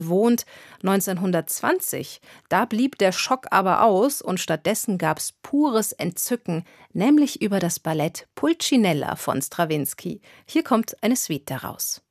wohnt. 1920, da blieb der Schock aber aus und stattdessen gab's pures Entzücken, nämlich über das Ballett Pulcinella von Strawinsky. Hier kommt eine Suite daraus.